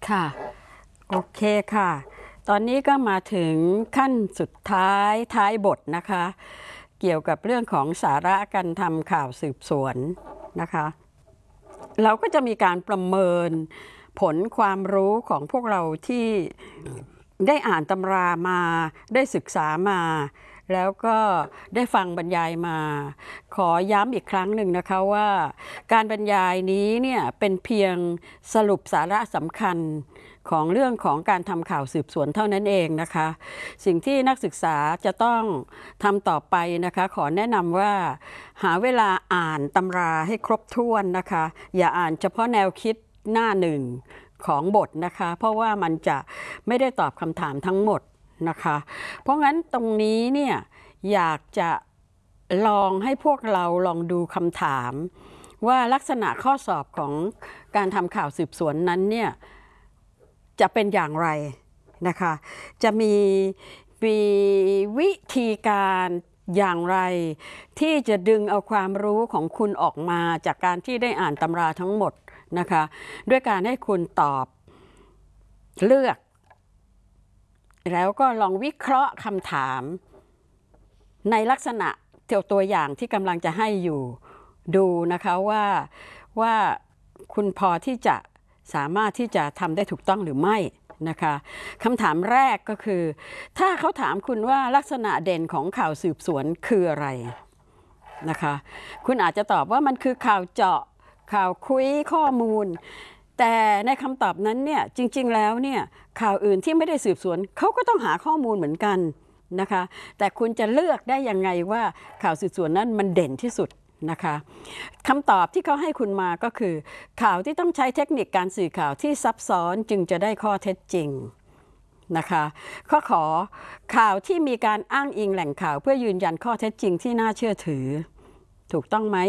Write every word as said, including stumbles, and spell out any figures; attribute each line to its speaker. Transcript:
Speaker 1: ค่ะโอเคค่ะตอนนี้ก็มาถึงขั้นสุดท้ายท้ายบทนะคะเกี่ยวกับเรื่องของสาระการทำข่าวสืบสวนนะคะเราก็จะมีการประเมินผลความรู้ของพวกเราที่ได้อ่านตำรามาได้ศึกษามาแล้วก็ได้ฟังบรรยายมาขอย้ำอีกครั้งหนึ่งนะคะว่าการบรรยายนี้เนี่ยเป็นเพียงสรุปสาระสำคัญของเรื่องของการทำข่าวสืบสวนเท่านั้นเองนะคะสิ่งที่นักศึกษาจะต้องทำต่อไปนะคะขอแนะนำว่าหาเวลาอ่านตำราให้ครบถ้วนนะคะอย่าอ่านเฉพาะแนวคิดหน้าหนึ่งของบทนะคะเพราะว่ามันจะไม่ได้ตอบคำถามทั้งหมดนะคะเพราะงั้นตรงนี้เนี่ยอยากจะลองให้พวกเราลองดูคำถามว่าลักษณะข้อสอบของการทำข่าวสืบสวนนั้นเนี่ยจะเป็นอย่างไรนะคะจะมีมีวิธีการอย่างไรที่จะดึงเอาความรู้ของคุณออกมาจากการที่ได้อ่านตำราทั้งหมดนะคะด้วยการให้คุณตอบเลือกแล้วก็ลองวิเคราะห์คำถามในลักษณะตัวอย่างที่กำลังจะให้อยู่ดูนะคะว่าว่าคุณพอที่จะสามารถที่จะทำได้ถูกต้องหรือไม่นะคะคำถามแรกก็คือถ้าเขาถามคุณว่าลักษณะเด่นของข่าวสืบสวนคืออะไรนะคะคุณอาจจะตอบว่ามันคือข่าวเจาะข่าวคุยข้อมูลแต่ในคำตอบนั้นเนี่ยจริงๆแล้วเนี่ยข่าวอื่นที่ไม่ได้สืบสวนเขาก็ต้องหาข้อมูลเหมือนกันนะคะแต่คุณจะเลือกได้ยังไงว่าข่าวสืบสวนนั้นมันเด่นที่สุดนะคะคำตอบที่เขาให้คุณมาก็คือข่าวที่ต้องใช้เทคนิคการสื่อข่าวที่ซับซ้อนจึงจะได้ข้อเท็จจริงนะคะข้อขอข่าวที่มีการอ้างอิงแหล่งข่าวเพื่อยืนยันข้อเท็จจริงที่น่าเชื่อถือถูกต้องไหม